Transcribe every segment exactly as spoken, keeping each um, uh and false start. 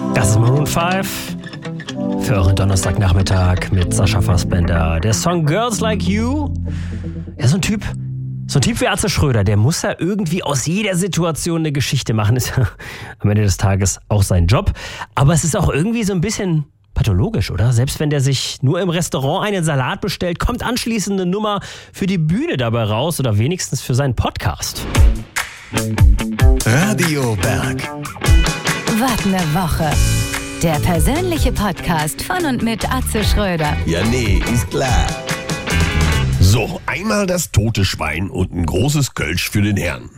Das ist Maroon fünf für euren Donnerstagnachmittag mit Sascha Fassbender. Der Song Girls Like You. Ja, so ein Typ, so ein Typ wie Atze Schröder, der muss ja irgendwie aus jeder Situation eine Geschichte machen. Ist ja am Ende des Tages auch sein Job. Aber es ist auch irgendwie so ein bisschen pathologisch, oder? Selbst wenn der sich nur im Restaurant einen Salat bestellt, kommt anschließend eine Nummer für die Bühne dabei raus oder wenigstens für seinen Podcast. Radio Berg. Was ne Woche. Der persönliche Podcast von und mit Atze Schröder. Ja, nee, ist klar. So, einmal das tote Schwein und ein großes Kölsch für den Herrn.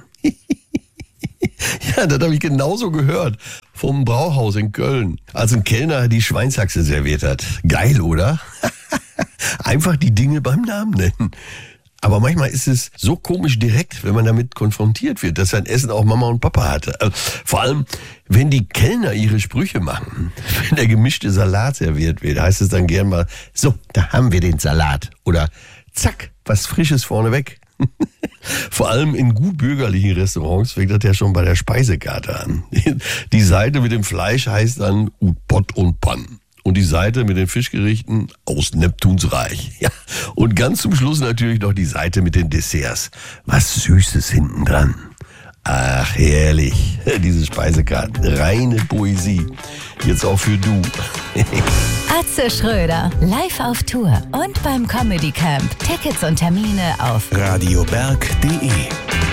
Ja, das habe ich genauso gehört. Vom Brauhaus in Köln, als ein Kellner die Schweinshaxe serviert hat. Geil, oder? Einfach die Dinge beim Namen nennen. Aber manchmal ist es so komisch direkt, wenn man damit konfrontiert wird, dass sein Essen auch Mama und Papa hatte. Vor allem, wenn die Kellner ihre Sprüche machen. Wenn der gemischte Salat serviert wird, heißt es dann gern mal, so, da haben wir den Salat. Oder zack, was Frisches vorneweg. Vor allem in gut bürgerlichen Restaurants fängt das ja schon bei der Speisekarte an. Die Seite mit dem Fleisch heißt dann Ut Pott und Pann. Und die Seite mit den Fischgerichten aus Neptuns Reich. Ja. Und ganz zum Schluss natürlich noch die Seite mit den Desserts. Was Süßes hinten dran. Ach, herrlich. Diese Speisekarte. Reine Poesie. Jetzt auch für du. Atze Schröder. Live auf Tour und beim Comedy Camp. Tickets und Termine auf radioberg punkt de